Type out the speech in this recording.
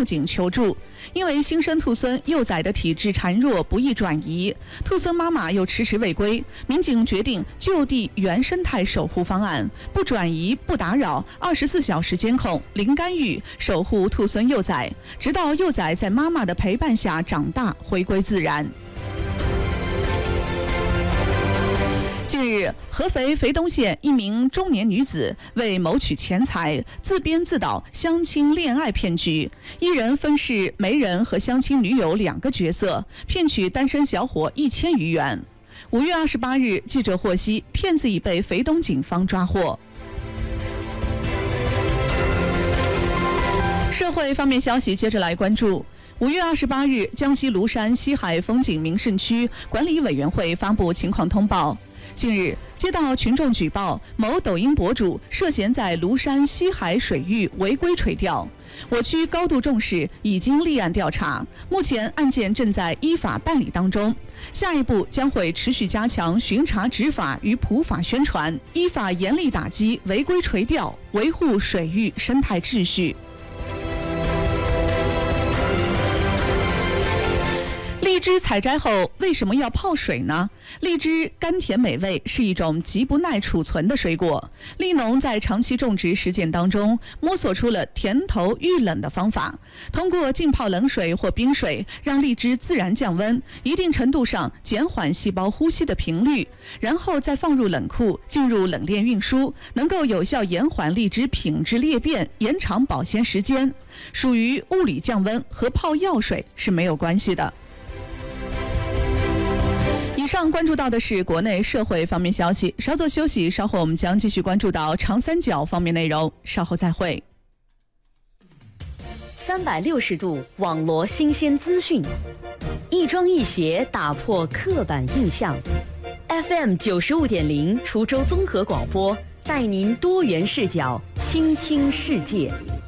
武警求助，因为新生兔孙幼崽的体质孱弱，不易转移，兔孙妈妈又迟迟未归，民警决定就地原生态守护方案，不转移、不打扰，24小时监控，零干预，守护兔孙幼崽，直到幼崽在妈妈的陪伴下长大，回归自然。近日，合肥肥东县一名中年女子为谋取钱财，自编自导相亲恋爱骗局，一人分饰媒人和相亲女友2个角色，骗取单身小伙1000余元。5月28日，记者获悉，骗子已被肥东警方抓获。社会方面消息，接着来关注。5月28日，江西庐山西海风景名胜区管理委员会发布情况通报。近日，接到群众举报，某抖音博主涉嫌在庐山西海水域违规垂钓，我区高度重视，已经立案调查，目前案件正在依法办理当中。下一步将会持续加强巡查执法与普法宣传，依法严厉打击违规垂钓，维护水域生态秩序。荔枝采摘后为什么要泡水呢？荔枝甘甜美味，是一种极不耐储存的水果。荔农在长期种植实践当中，摸索出了甜头遇冷的方法，通过浸泡冷水或冰水，让荔枝自然降温，一定程度上减缓细胞呼吸的频率，然后再放入冷库，进入冷链运输，能够有效延缓荔枝品质裂变，延长保鲜时间，属于物理降温，和泡药水是没有关系的。以上关注到的是国内社会方面消息，稍作休息，稍后我们将继续关注到长三角方面内容，稍后再会。 360度网罗新鲜资讯，一庄一协打破刻板印象。FM 95.0滁州综合广播，带您多元视角倾听世界。